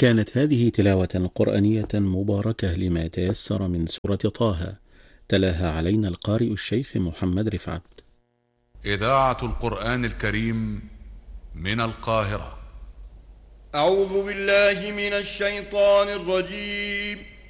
كانت هذه تلاوة قرآنية مباركة لما تيسر من سورة طه، تلاها علينا القارئ الشيخ محمد رفعت. إذاعة القرآن الكريم من القاهرة. أعوذ بالله من الشيطان الرجيم.